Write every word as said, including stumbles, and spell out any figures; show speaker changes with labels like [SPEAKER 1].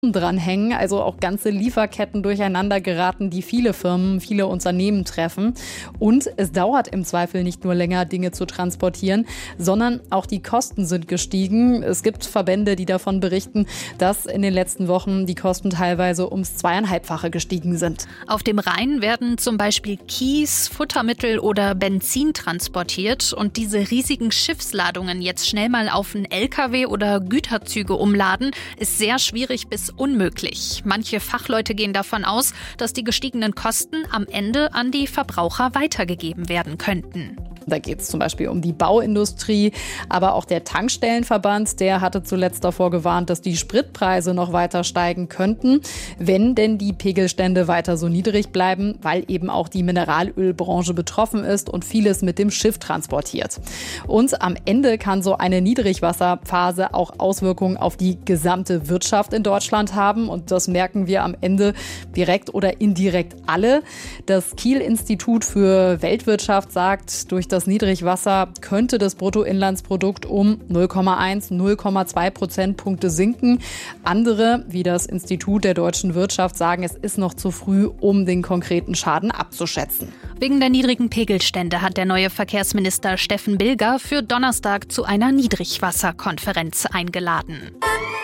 [SPEAKER 1] dranhängen, also auch ganze Lieferketten durcheinander geraten, die viele Firmen, viele Unternehmen treffen. Und es dauert im Zweifel nicht nur länger, Dinge zu transportieren, sondern auch die Kosten sind gestiegen. Es gibt Verbände, die davon berichten, dass in den letzten Wochen die Kosten teilweise ums zweieinhalbfache gestiegen sind.
[SPEAKER 2] Auf dem Rhein werden zum Beispiel Kies, Futtermittel oder Benzin transportiert und diese riesigen Schiffsladungen jetzt schnell mal auf einen L K W oder Güterzüge umladen, ist sehr schwierig bis unmöglich. Manche Fachleute gehen davon aus, dass die gestiegenen Kosten am Ende an die Verbraucher weitergegeben werden könnten.
[SPEAKER 1] Da geht es zum Beispiel um die Bauindustrie, aber auch der Tankstellenverband, der hatte zuletzt davor gewarnt, dass die Spritpreise noch weiter steigen könnten, wenn denn die Pegelstände weiter so niedrig bleiben, weil eben auch die Mineralölbranche betroffen ist und vieles mit dem Schiff transportiert. Und am Ende kann so eine Niedrigwasserphase auch Auswirkungen auf die gesamte Wirtschaft in Deutschland haben und das merken wir am Ende direkt oder indirekt alle. Das Kiel-Institut für Weltwirtschaft sagt, durch das Niedrigwasser könnte das Bruttoinlandsprodukt um null Komma eins, null Komma zwei Prozentpunkte sinken. Andere, wie das Institut der deutschen Wirtschaft, sagen, es ist noch zu früh, um den konkreten Schaden abzuschätzen.
[SPEAKER 2] Wegen der niedrigen Pegelstände hat der neue Verkehrsminister Steffen Bilger für Donnerstag zu einer Niedrigwasserkonferenz eingeladen.